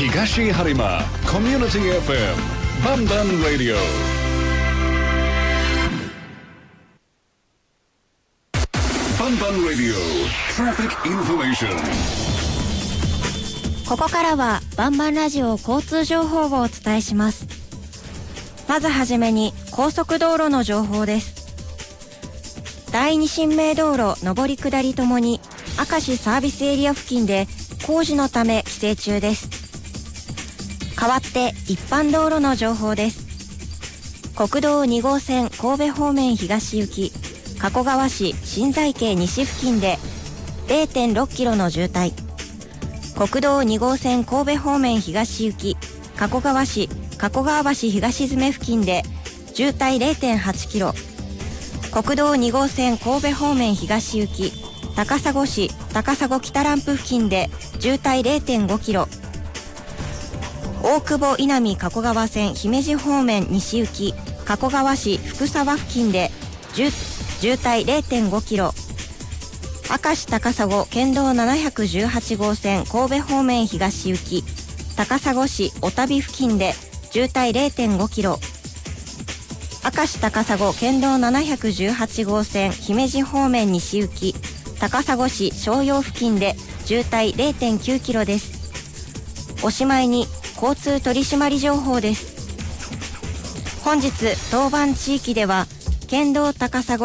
東播磨コミュニティ FM バンバンラディオ。バンバンラディオトラフィックインフォメーション。 ここからはバンバンラジオ交通情報をお伝えします。まずはじめに高速道路の情報です。第二新名道路上り下りともに明石サービスエリア付近で工事のため規制中です。代わって一般道路の情報です。国道2号線神戸方面東行き加古川市新在家西付近で 0.6 キロの渋滞。国道2号線神戸方面東行き加古川市加古川橋東詰付近で渋滞 0.8 キロ。国道2号線神戸方面東行き高砂市高砂北ランプ付近で渋滞 0.5 キロ。大久保稲見加古川線姫路方面西行き加古川市福沢付近で渋滞 0.5 キロ。明石高砂県道718号線神戸方面東行き高砂市小旅付近で渋滞 0.5 キロ。明石高砂県道718号線姫路方面西行き高砂市商用付近で渋滞 0.9 キロです。おしまいに交通取締情報です。本日当番地域では県道高砂